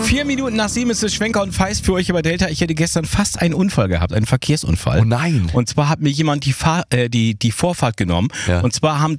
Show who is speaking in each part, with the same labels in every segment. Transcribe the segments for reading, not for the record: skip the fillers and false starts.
Speaker 1: 4 Minuten nach 7 ist es Schwenker und Feist für euch über Delta. Ich hätte gestern fast einen Unfall gehabt, einen Verkehrsunfall.
Speaker 2: Oh nein.
Speaker 1: Und zwar hat mir jemand die Vorfahrt genommen.
Speaker 2: Ja.
Speaker 1: Und zwar haben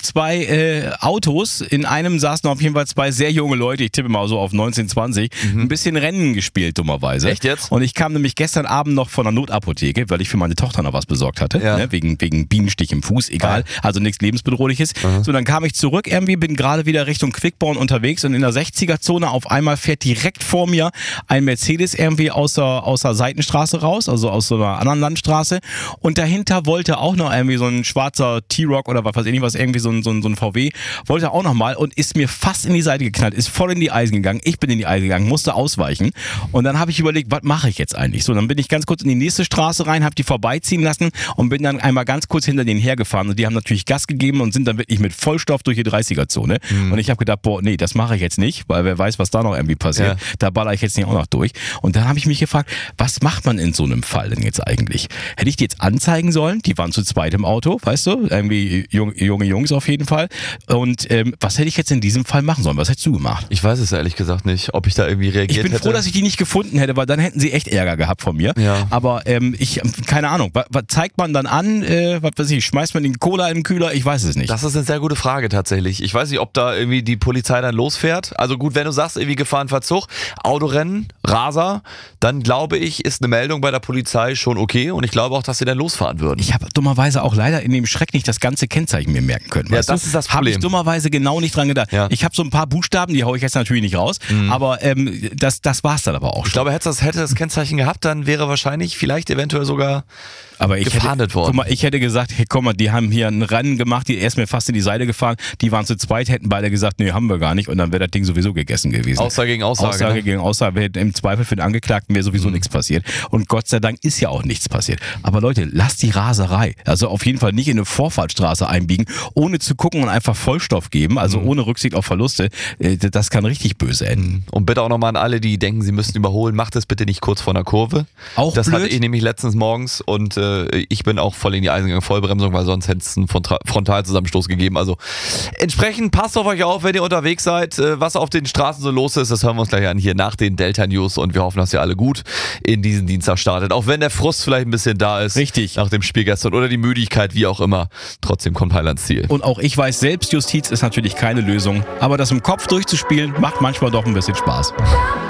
Speaker 1: 2 Autos, in einem saßen auf jeden Fall 2 sehr junge Leute, ich tippe mal so auf 19, 20, ein bisschen Rennen gespielt, dummerweise.
Speaker 2: Echt jetzt?
Speaker 1: Und ich kam nämlich gestern Abend noch von der Notapotheke, weil ich für meine Tochter noch was besorgt hatte, ne? wegen Bienenstich im Fuß, egal, also nichts lebensbedrohliches. So, dann kam ich zurück irgendwie, bin gerade wieder Richtung Quickborn unterwegs und in der 60er-Zone auf einmal fährt direkt vor mir ein Mercedes irgendwie aus der Seitenstraße raus, also aus so einer anderen Landstraße, und dahinter wollte auch noch irgendwie so ein schwarzer T-Roc oder was weiß ich nicht, was irgendwie so ein VW, wollte auch noch mal und ist mir fast in die Seite geknallt, ist voll in die Eisen gegangen, ich bin in die Eisen gegangen, musste ausweichen und dann habe ich überlegt, was mache ich jetzt eigentlich? So, dann bin ich ganz kurz in die nächste Straße rein, habe die vorbeiziehen lassen und bin dann einmal ganz kurz hinter denen hergefahren und die haben natürlich Gas gegeben und sind dann wirklich mit Vollstoff durch die 30er-Zone und ich habe gedacht, boah, nee, das mache ich jetzt nicht, weil wer weiß, was da noch irgendwie passiert, da baller ich jetzt nicht auch noch durch. Und dann habe ich mich gefragt, was macht man in so einem Fall denn jetzt eigentlich? Hätte ich die jetzt anzeigen sollen? Die waren zu zweit im Auto, weißt du? Irgendwie junge Jungs auf jeden Fall. Und was hätte ich jetzt in diesem Fall machen sollen? Was hättest du gemacht?
Speaker 2: Ich weiß es ehrlich gesagt nicht, ob ich da irgendwie reagiert hätte.
Speaker 1: Ich bin froh, dass ich die nicht gefunden hätte, weil dann hätten sie echt Ärger gehabt von mir.
Speaker 2: Ja.
Speaker 1: Aber keine Ahnung, was zeigt man dann an? Was weiß ich, schmeißt man den Cola in den Kühler? Ich weiß es nicht.
Speaker 2: Das ist eine sehr gute Frage tatsächlich. Ich weiß nicht, ob da irgendwie die Polizei dann losfährt. Also gut, wenn du sagst, irgendwie Gefahrenverzug, Autorennen, Raser, dann glaube ich, ist eine Meldung bei der Polizei schon okay und ich glaube auch, dass sie dann losfahren würden.
Speaker 1: Ich habe dummerweise auch leider in dem Schreck nicht das ganze Kennzeichen mir merken können.
Speaker 2: Ja,
Speaker 1: weißt
Speaker 2: das
Speaker 1: du?
Speaker 2: ist das
Speaker 1: Habe
Speaker 2: Problem.
Speaker 1: ich dummerweise genau nicht dran gedacht.
Speaker 2: Ja.
Speaker 1: Ich habe so ein paar Buchstaben, die haue ich jetzt natürlich nicht raus, aber das war's dann aber auch schon.
Speaker 2: Ich glaube, hätte das Kennzeichen gehabt, dann wäre wahrscheinlich vielleicht eventuell sogar
Speaker 1: aber
Speaker 2: gefahndet worden.
Speaker 1: Guck mal, ich hätte gesagt, hey, guck mal, die haben hier ein Rennen gemacht, er ist mir fast in die Seite gefahren, die waren zu zweit, hätten beide gesagt, nee, haben wir gar nicht und dann wäre das Ding sowieso gegessen gewesen.
Speaker 2: Aussage gegen Aussage.
Speaker 1: Aussage gegen Aussage, im Zweifel für den Angeklagten wäre sowieso nichts passiert und Gott sei Dank ist ja auch nichts passiert. Aber Leute, lasst die Raserei, also auf jeden Fall nicht in eine Vorfahrtsstraße einbiegen, ohne zu gucken und einfach Vollstoff geben, also ohne Rücksicht auf Verluste, das kann richtig böse enden.
Speaker 2: Und bitte auch nochmal an alle, die denken, sie müssten überholen, macht es bitte nicht kurz vor einer Kurve.
Speaker 1: Auch
Speaker 2: das
Speaker 1: blöd.
Speaker 2: hatte ich nämlich letztens morgens und ich bin auch voll in die Eisen gegangen, Vollbremsung, weil sonst hätte es einen Frontalzusammenstoß gegeben. Also entsprechend passt auf euch auf, wenn ihr unterwegs seid. Was auf den Straßen so los ist, das hören wir uns gleich an hier nach den Delta News und wir hoffen, dass ihr alle gut in diesen Dienstag startet. Auch wenn der Frust vielleicht ein bisschen da ist.
Speaker 1: Richtig.
Speaker 2: Nach dem Spiel gestern oder die Müdigkeit, wie auch immer. Trotzdem kommt Heil ans Ziel.
Speaker 1: Und auch ich weiß, Selbstjustiz ist natürlich keine Lösung, aber das im Kopf durchzuspielen macht manchmal doch ein bisschen Spaß.